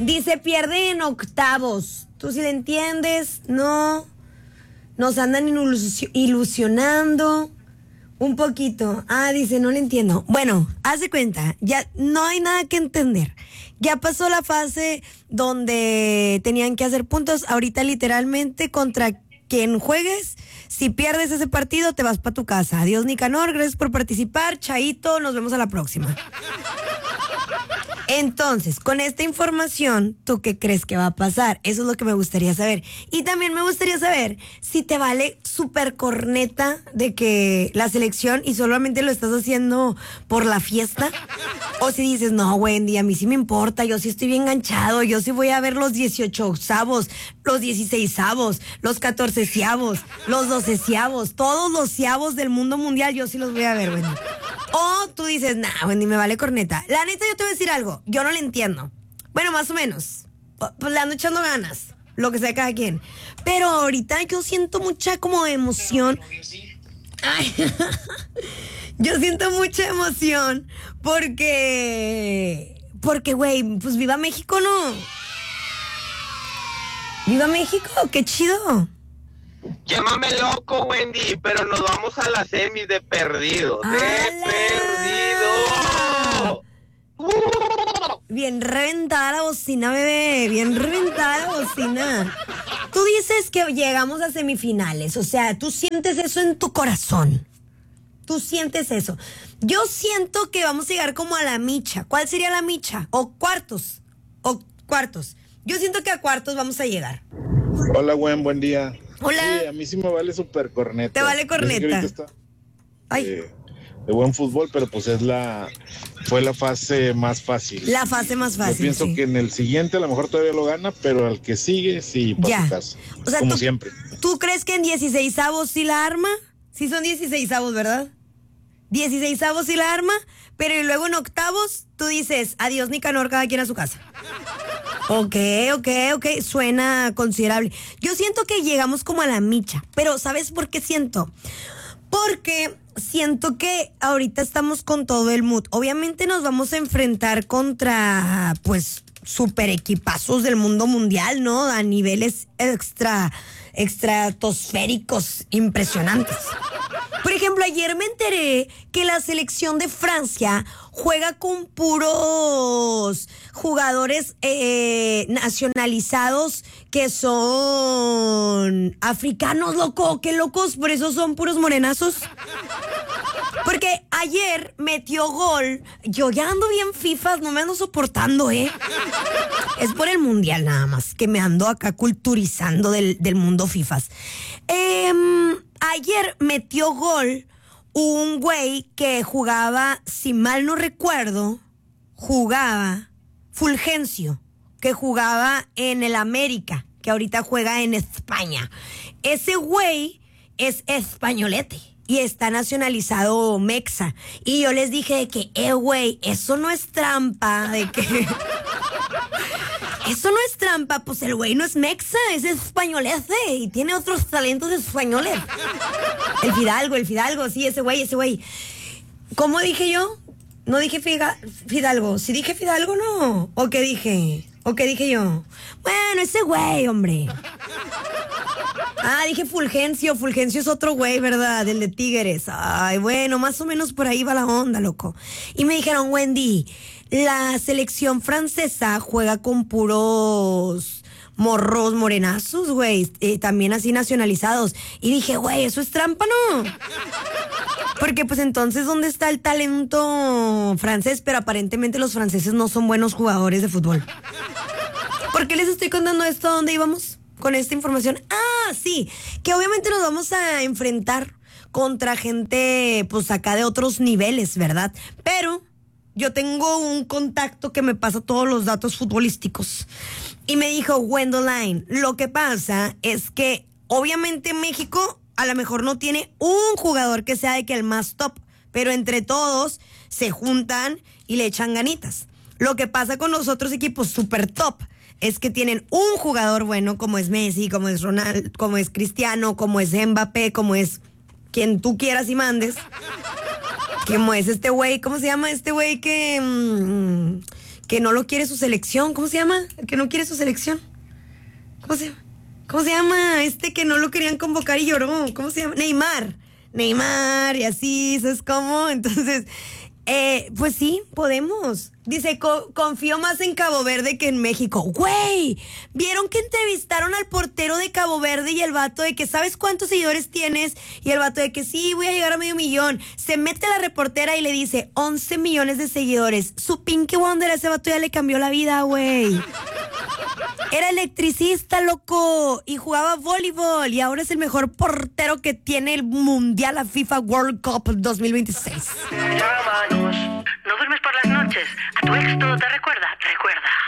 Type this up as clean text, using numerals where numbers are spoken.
Dice, pierde en octavos. ¿Tú sí le entiendes? No. Nos andan ilusionando un poquito. Dice, no le entiendo. Bueno, haz de cuenta, ya no hay nada que entender. Ya pasó la fase donde tenían que hacer puntos. Ahorita literalmente contra quien juegues, si pierdes ese partido te vas para tu casa. Adiós, Nicanor, gracias por participar. Chaito, nos vemos a la próxima. Entonces, con esta información, ¿tú qué crees que va a pasar? Eso es lo que me gustaría saber. Y también me gustaría saber si te vale súper corneta de que la selección y solamente lo estás haciendo por la fiesta. O si dices, no, Wendy, a mí sí me importa, yo sí estoy bien enganchado, yo sí voy a ver los 18avos, los 16avos, los 14avos, los 12avos, todos los avos del mundo mundial, yo sí los voy a ver, Wendy. O tú dices, nah, Wendy, me vale corneta. La neta, yo te voy a decir algo, yo no le entiendo. Bueno, más o menos. Pues le ando echando ganas, lo que sea cada quien. Pero ahorita yo siento mucha como emoción. Ay, yo siento mucha emoción porque, güey, pues viva México, ¿no? ¡Viva México! ¡Qué chido! Llámame loco, Wendy, pero nos vamos a la semis de perdido. Bien reventada la bocina, bebé. Bien reventada la bocina. Tú dices que llegamos a semifinales. O sea, tú sientes eso en tu corazón. Tú sientes eso. Yo siento que vamos a llegar como a la micha. ¿Cuál sería la micha? O cuartos. Yo siento que a cuartos vamos a llegar. Hola, buen día. Hola. Sí, a mí sí me vale súper corneta. ¿Te vale corneta? De buen fútbol, pero pues fue la fase más fácil. La fase más fácil. Yo pienso que en el siguiente a lo mejor todavía lo gana, pero al que sigue sí para su casa. O sea, como siempre. ¿Tú crees que en 16avos sí la arma? Sí son 16avos, ¿verdad? 16avos sí la arma, pero y luego en octavos tú dices, adiós Nicanor, cada quien a su casa. Ok, suena considerable. Yo siento que llegamos como a la micha, pero ¿sabes por qué siento? Porque siento que ahorita estamos con todo el mood. Obviamente nos vamos a enfrentar contra, pues, super equipazos del mundo mundial, ¿no? A niveles estratosféricos impresionantes. Por ejemplo, ayer me enteré que la selección de Francia juega con puros jugadores nacionalizados que son africanos, loco. Qué locos, por eso son puros morenazos. Porque ayer metió gol. Yo ya ando bien fifas, no me ando soportando, Es por el mundial nada más, que me ando acá culturizando del mundo fifas. Ayer metió gol un güey que jugaba, si mal no recuerdo, jugaba Fulgencio, que jugaba en el América, que ahorita juega en España. Ese güey es españolete y está nacionalizado mexa. Y yo les dije de que, güey, eso no es trampa, de que... Eso no es trampa, pues el güey no es mexa, es españolete y tiene otros talentos españoles. El Fidalgo, sí, ese güey. ¿Cómo dije yo? No dije Fidalgo. Si dije Fidalgo, no. ¿O qué dije yo? Bueno, ese güey, hombre. Dije Fulgencio es otro güey, ¿verdad? El de Tigres. Ay, bueno, más o menos por ahí va la onda, loco. Y me dijeron, Wendy, la selección francesa juega con puros morros morenazos, güey, también así nacionalizados. Y dije, güey, eso es trampa, ¿no? Porque pues entonces, ¿dónde está el talento francés? Pero aparentemente los franceses no son buenos jugadores de fútbol. ¿Por qué les estoy contando esto? ¿A dónde íbamos con esta información? Sí, que obviamente nos vamos a enfrentar contra gente, pues acá de otros niveles, ¿verdad? Pero yo tengo un contacto que me pasa todos los datos futbolísticos. Y me dijo, Wendoline, lo que pasa es que obviamente México a lo mejor no tiene un jugador que sea de que el más top, pero entre todos se juntan y le echan ganitas. Lo que pasa con los otros equipos super top es que tienen un jugador bueno, como es Messi, como es Ronaldo, como es Cristiano, como es Mbappé, como es quien tú quieras y mandes. Como es este güey, ¿cómo se llama este güey que que no lo quiere su selección. ¿Cómo se llama? El que no quiere su selección. ¿Cómo se llama? Este que no lo querían convocar y lloró. ¿Cómo se llama? Neymar, y así, ¿sabes cómo? Entonces, pues sí, podemos. Dice, confío más en Cabo Verde que en México. Güey, ¿vieron que entrevistaron al portero de Cabo Verde y el vato de que sabes cuántos seguidores tienes? Y el vato de que sí, voy a llegar a 500,000. Se mete la reportera y le dice 11 millones de seguidores. Su Pinky Wonder a ese vato ya le cambió la vida, güey. Era electricista, loco, y jugaba voleibol y ahora es el mejor portero que tiene el Mundial, la FIFA World Cup 2026. Llámanos. ¿No duermes por las noches? ¿A tu ex todo te recuerda? Recuerda.